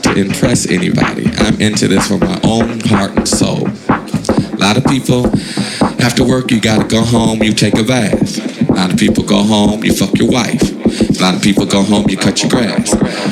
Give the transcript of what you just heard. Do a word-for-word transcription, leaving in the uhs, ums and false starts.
to impress anybody. I'm into this for my own heart and soul. A lot of people, after work, you gotta go home, you take a bath. A lot of people go home, you fuck your wife. A lot of people go home, you cut your grass.